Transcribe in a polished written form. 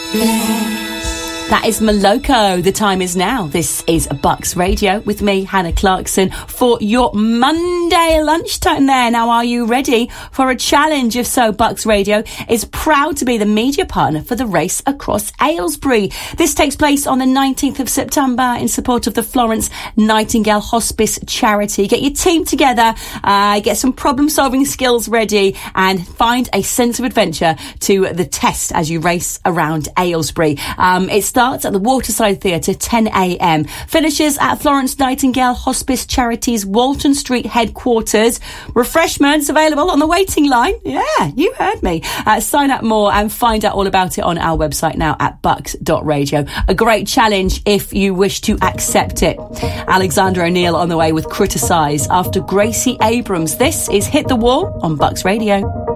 That is Moloko. The time is now. This is Bucks Radio with me, Hannah Clarkson, for your Monday lunchtime there. Now, are you ready for a challenge? If so, Bucks Radio is proud to be the media partner for the race across Aylesbury. This takes place on the 19th of September in support of the Florence Nightingale Hospice charity. Get your team together, get some problem-solving skills ready, and find a sense of adventure to the test as you race around Aylesbury. It starts at the Waterside Theatre, 10 a.m. Finishes at Florence Nightingale Hospice Charity's Walton Street headquarters. Refreshments available on the waiting line. Yeah, you heard me. Sign up more and find out all about it on our website now at bucks.radio. A great challenge if you wish to accept it. Alexander O'Neill on the way with Criticise after Gracie Abrams. This is Hit the Wall on Bucks Radio.